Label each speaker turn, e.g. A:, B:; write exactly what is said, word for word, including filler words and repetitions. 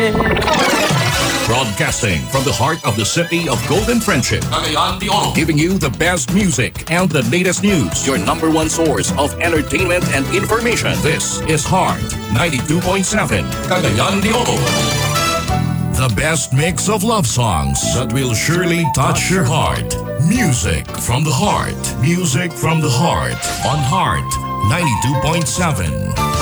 A: Broadcasting from the heart of the city of Golden Friendship, Cagayan de Oro, giving you the best music and the latest news. Your number one source of entertainment and information. This is Heart ninety-two point seven, Cagayan de Oro. The best mix of love songs that will surely touch your heart. Music from the heart. Music from the heart on Heart ninety-two point seven.